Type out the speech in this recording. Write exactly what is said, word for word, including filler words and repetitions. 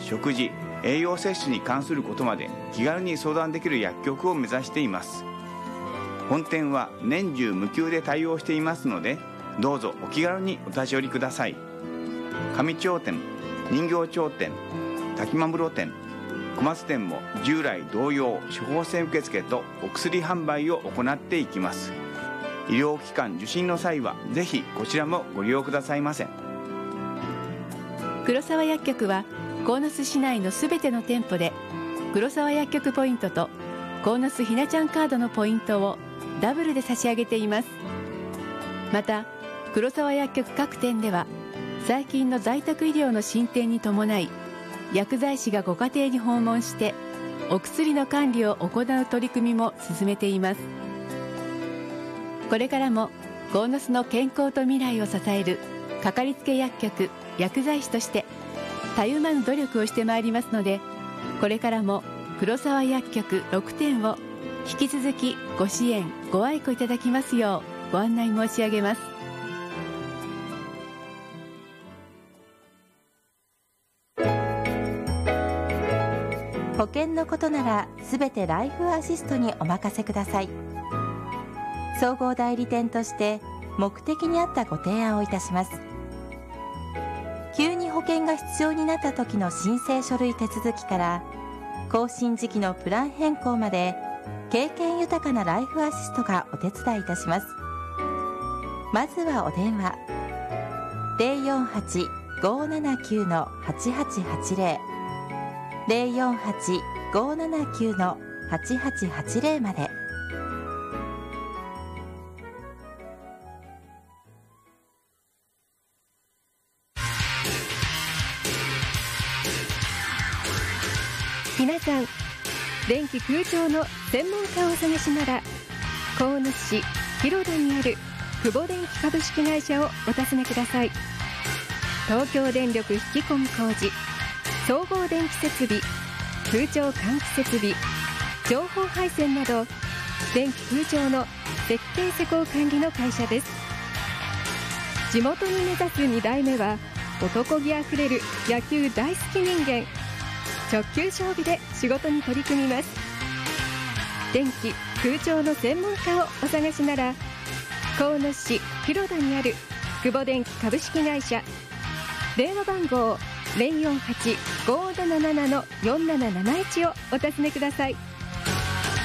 食事、栄養摂取に関することまで気軽に相談できる薬局を目指しています。本店は年中無休で対応していますので、どうぞお気軽にお立ち寄りください。上町店、人形町店、滝間室店、小松店も従来同様処方箋受付とお薬販売を行っていきます。医療機関受診の際はぜひこちらもご利用くださいませ。 黒沢薬局は鴻巣市内のすべての店舗で黒沢薬局ポイントと鴻巣ひなちゃんカードのポイントをダブルで差し上げています。また黒沢薬局各店では最近の在宅医療の進展に伴い、薬剤師がご家庭に訪問してお薬の管理を行う取り組みも進めています。これからも鴻巣の健康と未来を支えるかかりつけ薬局薬剤師としてたゆまぬ努力をしてまいりますので、これからも黒沢薬局ろく店を引き続きご支援ご愛顧いただきますようご案内申し上げます。 保険のことならすべてライフアシストにお任せください。総合代理店として目的に合ったご提案をいたします。急に保険が必要になった時の申請書類手続きから更新時期のプラン変更まで、経験豊かなライフアシストがお手伝いいたします。まずはお電話 ゼロよんはち ごーななきゅう はちはちはちゼロ ゼロよんはち ごーななきゅう はちはちはちゼロまで。 皆さん、電気空調の専門家をお探しなら鴻巣市広田にある久保電機株式会社をお尋ねください。東京電力引き込み工事、総合電気設備、空調換気設備、情報配線など電気空調の設計施工管理の会社です。地元に目指すに代目は男気あふれる野球大好き人間。直球勝負で仕事に取り組みます。電気空調の専門家をお探しなら鴻巣市広田にある久保電機株式会社、電話番号 ゼロよんはち ごーなななな よんなななないち をお尋ねください。